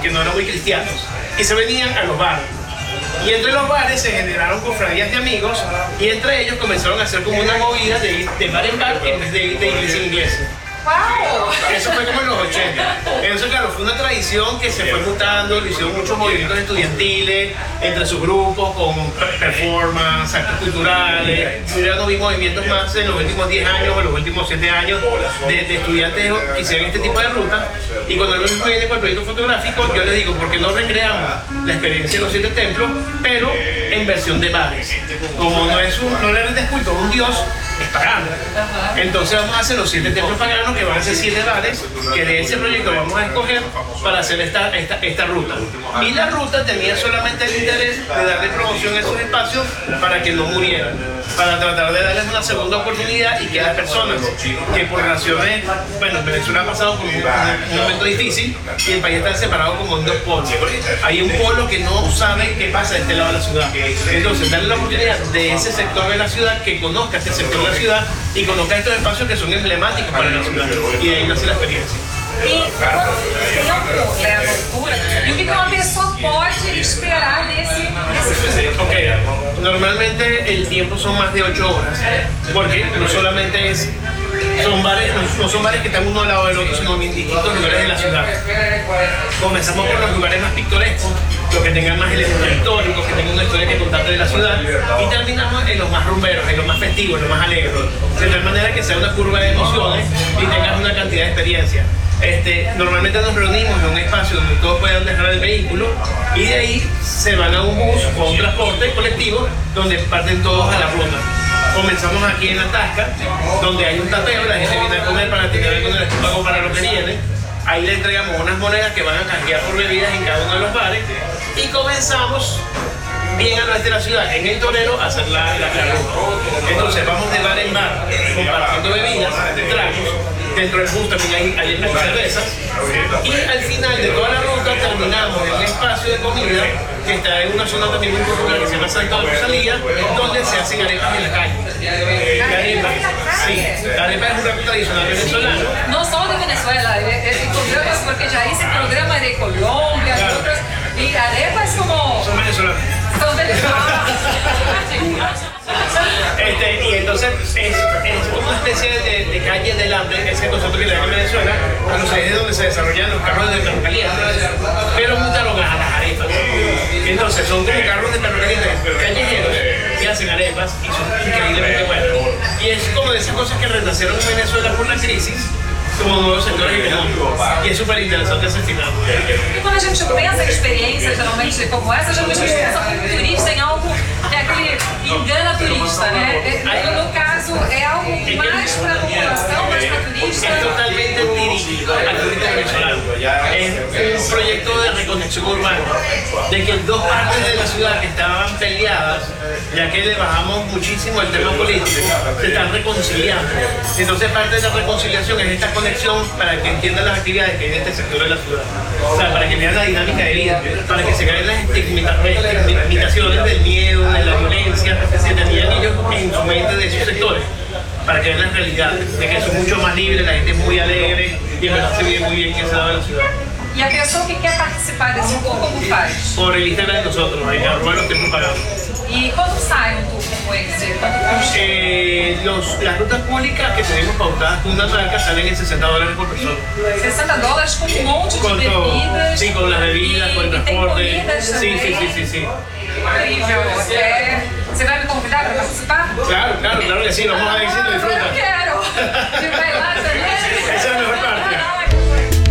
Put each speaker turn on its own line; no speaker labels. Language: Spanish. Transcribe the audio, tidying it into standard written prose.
que no eran muy cristianos, y se venían a los bares. Y entre los bares se generaron cofradías de amigos y entre ellos comenzaron a hacer como una movida de ir de bar en bar en vez de ir de iglesia en iglesia.
¡Wow!
Eso fue como en los 80. Eso, claro, fue una tradición que se fue mutando, lo hicieron muchos movimientos estudiantiles entre sus grupos, con performance, actos culturales. Ya no vi movimientos más en los últimos 10 años o en los últimos 7 años de estudiantes que hicieron este tipo de ruta. Y cuando yo viene con el proyecto fotográfico, yo les digo, ¿por qué no recreamos la experiencia de los 7 templos, pero en versión de bares? Como no le rindes culto a un dios, es pagano. Entonces vamos a hacer los 7 templos paganos, que van a ser 7 bares, que de ese proyecto vamos a escoger para hacer esta ruta. Y la ruta tenía solamente el interés de darle promoción a esos espacios para que no murieran, para tratar de darles una segunda oportunidad y que las personas que por razones, bueno, Venezuela ha pasado por un momento difícil y el país está separado como en 2 polos. Hay un polo que no sabe qué pasa de este lado de la ciudad. Entonces, darle la oportunidad de ese sector de la ciudad que conozca este sector de la ciudad y conozca estos espacios que son emblemáticos para la ciudad. Y de ahí nace la experiencia.
E quanto tempo leva a altura? E o que uma pessoa pode esperar desse tour?
Ok, normalmente el tiempo son más de 8 horas, porque no solamente es, no son bares que están uno al lado del otro, sino en distintos lugares de la ciudad. Comenzamos por los lugares más pintorescos, los que tengan más elementos históricos, que tengan una historia que contarte de la ciudad, y terminamos en los más rumberos, en los más festivos, en los más alegres, de tal manera que sea una curva de emociones y tengas una cantidad de experiencia. Normalmente nos reunimos en un espacio donde todos puedan dejar el vehículo y de ahí se van a un bus o a un transporte colectivo donde parten todos a la ruta. Comenzamos aquí en la Tasca, donde hay un tapeo, la gente viene a comer para tener algo en el estómago para lo que viene. Ahí le entregamos unas monedas que van a canjear por bebidas en cada uno de los bares y comenzamos bien al oeste de la ciudad, en el Torero, a hacer la ruta. Entonces vamos de bar en bar, compartiendo bebidas, tragos. Dentro del bus también hay cervezas. Y al final de toda la ruta terminamos en un espacio de comida que está en una zona también muy popular que se llama Santo de Rosalía, donde se hacen arepas en la calle. La arepa, sí, la arepa es un plato tradicional venezolano.
Não só de Venezuela, tem programas, porque já esse programa de Colômbia,
claro.
outros, e arepas como...
Son venezolanos.
São venezolanas.
Y entonces es una especie de calle del hambre, ese concepto que le dan en Venezuela, cuando se es donde se desarrollan los carros de perro caliente, pero mutaron a las arepas. Entonces son como carros de perro caliente callejeros que hacen arepas y son increíblemente buenas. Y es como de esas cosas que renacieron en Venezuela por la crisis, como nuevos sectores económicos. E é super interessante esse final.
E quando a gente pensa em experiências geralmente como essa, geralmente a gente pensa como turista em algo que é aquele engana turista, né? No caso, é algo mais para a população, mais para turista.
Es totalmente dirigido al turista venezolano. Es un proyecto de reconexión urbana, de que 2 partes de la ciudad que estaban peleadas, ya que le bajamos muchísimo el tema político, se están reconciliando. Entonces parte de la reconciliación es esta conexión para que entiendan las actividades que hay en este sector de la ciudad. O sea, para que vean la dinámica de vida, para que se caen las estigmatizaciones del miedo, de la violencia que tenían ellos en su mente de esos sectores. Para que vean la realidad, de que son mucho más libres, la gente es muy alegre y en verdad se vive muy bien en ese lado de la ciudad.
E a pessoa que quer participar desse tour, como faz?
Por el Instagram de nosotros, ahí arroba los templos pagados.
E quando sai um tour como esse?
Las rutas públicas que tenemos pautadas con una marca salen en $60 por persona.
$60 com um monte de bebidas.
Sí, con las bebidas, con el transporte. Sí.
Incrível. Você vai me convidar para participar?
Claro que sí, vamos a ver si lo disfrutan.
Eu quero.